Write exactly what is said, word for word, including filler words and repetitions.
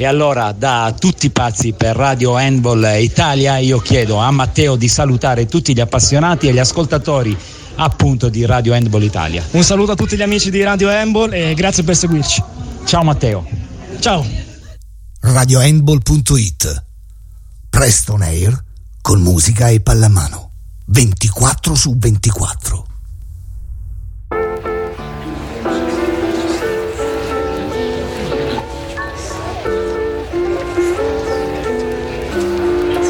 E allora, da tutti pazzi per Radio Handball Italia, io chiedo a Matteo di salutare tutti gli appassionati e gli ascoltatori appunto di Radio Handball Italia. Un saluto a tutti gli amici di Radio Handball e grazie per seguirci. Ciao Matteo. Ciao. radio handball punto it. Presto on air con musica e pallamano ventiquattro su ventiquattro.